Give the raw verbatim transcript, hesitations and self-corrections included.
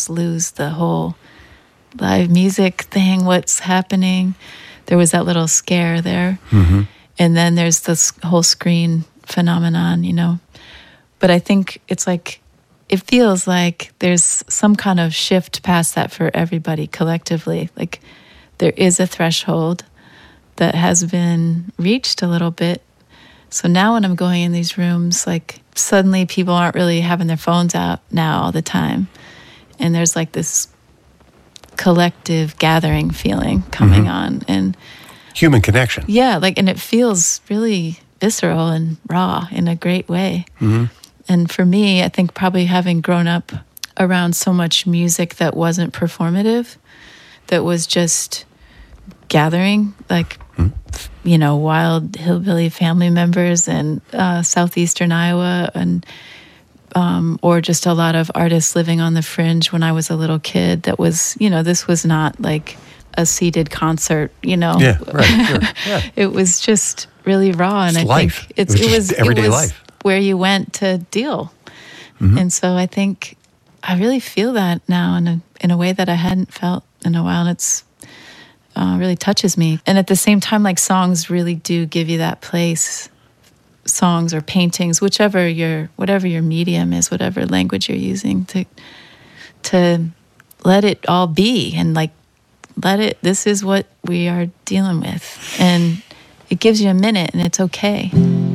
just lose the whole live music thing, what's happening. There was that little scare there. Mm-hmm. And then there's this whole screen phenomenon, you know. But I think it's like, it feels like there's some kind of shift past that for everybody collectively. Like there is a threshold that has been reached a little bit. So now when I'm going in these rooms, like suddenly people aren't really having their phones out now all the time. And there's like this collective gathering feeling coming mm-hmm. on. And human connection. Yeah, like, and it feels really visceral and raw in a great way. Mm-hmm. And for me, I think probably having grown up around so much music that wasn't performative, that was just gathering, like, mm. you know, wild hillbilly family members in uh, southeastern Iowa, and um, or just a lot of artists living on the fringe when I was a little kid. That was, you know, this was not like a seated concert, you know. Yeah, right. Sure. Yeah. It was just really raw, and it's I life. think it's, it was, it was everyday it was life. Where you went to deal. Mm-hmm. And so I think I really feel that now in a in a way that I hadn't felt in a while, and it's uh, really touches me. And at the same time, like, songs really do give you that place. Songs or paintings, whichever your whatever your medium is, whatever language you're using, to to let it all be, and like let it. This is what we are dealing with, and it gives you a minute, and it's okay.